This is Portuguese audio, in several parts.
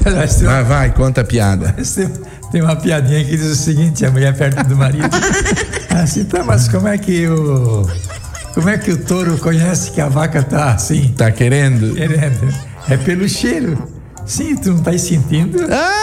Vai, conta a piada. Tem uma piadinha que diz o seguinte: a mulher perto do marido. Assim, tá, mas como é que o touro conhece que a vaca tá assim? Tá querendo? Querendo. É pelo cheiro. Sim, tu não tá sentindo?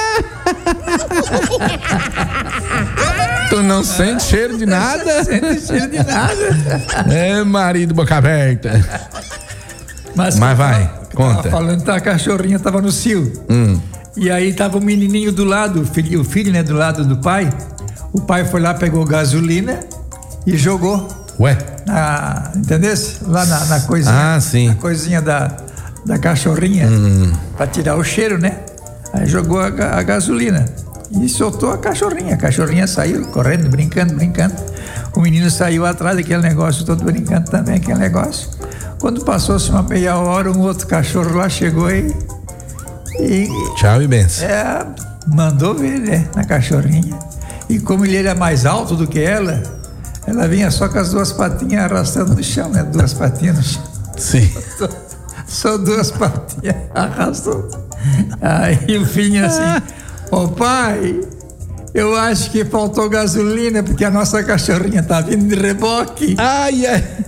Tu não sente cheiro de nada? Não sente cheiro de nada. É, marido boca aberta. Mas vai, conta. Tava falando que a cachorrinha tava no cio. E aí tava o menininho do lado, o filho, né, do lado do pai. O pai foi lá, pegou gasolina e jogou. Ué? Entendeu? Lá na coisinha. Sim. Na coisinha da cachorrinha. Pra tirar o cheiro, né? Aí jogou a gasolina. E soltou a cachorrinha. A cachorrinha saiu correndo, brincando. O menino saiu atrás daquele negócio todo, brincando também, aquele negócio. Quando passou-se uma meia hora, um outro cachorro lá chegou e tchau e benção. Mandou ver, né? Na cachorrinha. E como ele era mais alto do que ela vinha só com as duas patinhas arrastando no chão, né? Duas patinhas no chão. Sim. Só duas patinhas arrastou. Aí o filho assim: ô pai, eu acho que faltou gasolina porque a nossa cachorrinha tá vindo de reboque. Ai.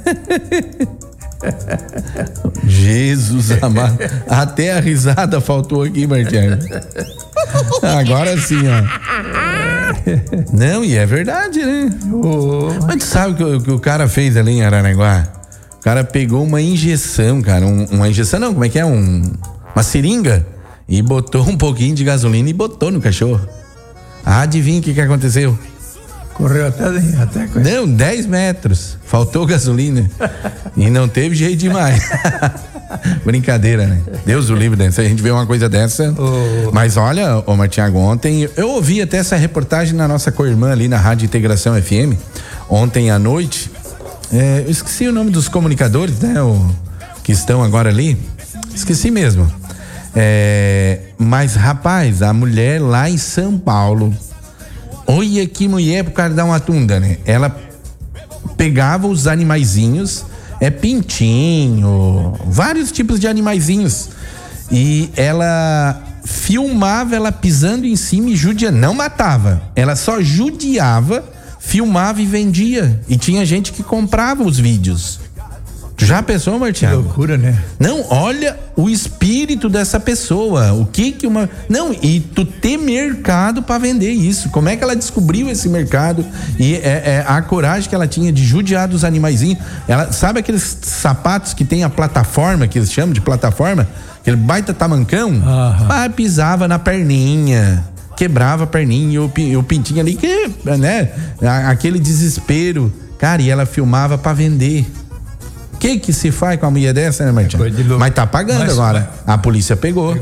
Jesus amado. Até a risada faltou aqui, Martinho. Agora sim, ó. Não, e é verdade, né? Mas tu sabe o que o cara fez ali em Aranaguá? O cara pegou uma injeção, cara. Uma injeção não, como é que é? Uma seringa. E botou um pouquinho de gasolina e botou no cachorro. Adivinha o que aconteceu? Correu até coisa. Não, 10 metros. Faltou gasolina. E não teve jeito demais. Brincadeira, né? Deus o livre, né? Se a gente vê uma coisa dessa. Mas olha, Martiago, ontem eu ouvi até essa reportagem na nossa co-irmã ali na Rádio Integração FM. Ontem à noite. Eu esqueci o nome dos comunicadores, né? Que estão agora ali. Esqueci mesmo. Mas, rapaz, a mulher lá em São Paulo. Olha que mulher pro cara dar uma tunda, né? Ela pegava os animaizinhos, pintinho, vários tipos de animaizinhos. E ela filmava ela pisando em cima e judiando. Não matava, ela só judiava, filmava e vendia. E tinha gente que comprava os vídeos. Já pensou, Martiago? Que loucura, né? Não, olha o espírito dessa pessoa. O que uma... Não, e tu ter mercado pra vender isso. Como é que ela descobriu esse mercado? E a coragem que ela tinha de judiar dos animaizinhos. Ela, sabe aqueles sapatos que tem a plataforma, que eles chamam de plataforma? Aquele baita tamancão? Pisava na perninha. Quebrava a perninha e o pintinho ali, né? Aquele desespero. Cara, e ela filmava pra vender. O que se faz com a mulher dessa, né, Martinho? Mas tá pagando agora. A polícia pegou.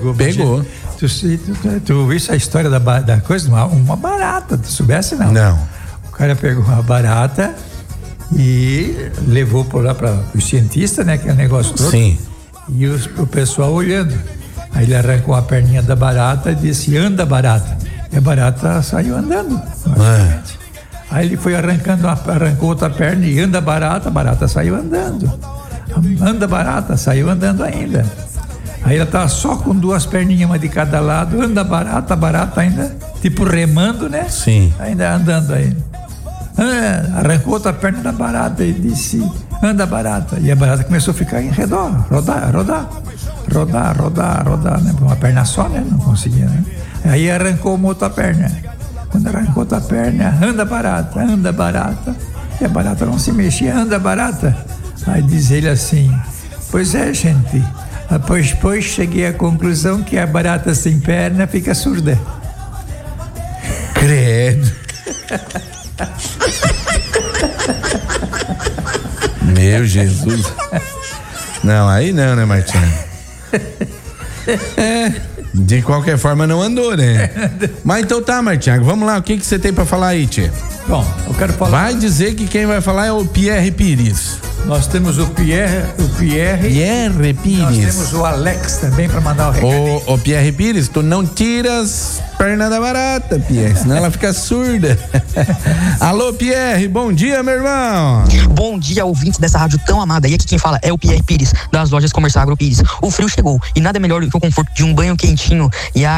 Tu viu a história da coisa? Uma barata, tu soubesse não? Não. O cara pegou uma barata e levou por lá para os cientistas, né? Que é o negócio todo. Sim. E o pessoal olhando. Aí ele arrancou a perninha da barata e disse: anda, barata. E a barata saiu andando. Aí ele foi arrancou outra perna e anda, barata, a barata saiu andando. Anda, barata, saiu andando ainda. Aí ela tava só com duas perninhas, uma de cada lado. Anda, barata, a barata ainda, tipo remando, né? Sim. Ainda andando aí. Arrancou outra perna da barata e disse: anda, barata. E a barata começou a ficar em redor, rodar, né? Uma perna só, né? Não conseguia, né? Aí arrancou uma outra perna. Quando arrancou outra perna, anda, barata. E a barata não se mexia, anda, barata. Aí diz ele assim: pois é, gente, depois cheguei à conclusão que a barata sem perna fica surda. Credo. Meu Jesus. Não, aí não, né, Martinho? De qualquer forma não andou, né? Mas então tá, Martinho, vamos lá, o que você tem pra falar aí, tia? Bom, eu quero falar... Vai dizer que quem vai falar é o Pierre Pires. Nós temos o Pierre Pires. Nós temos o Alex também para mandar o recado. Ô Pierre Pires, tu não tiras perna da barata, Pierre, senão ela fica surda. Alô, Pierre, bom dia, meu irmão. Bom dia, ouvintes dessa rádio tão amada. E aqui quem fala é o Pierre Pires, das lojas Comercial Agro Pires. O frio chegou e nada melhor do que o conforto de um banho quentinho e a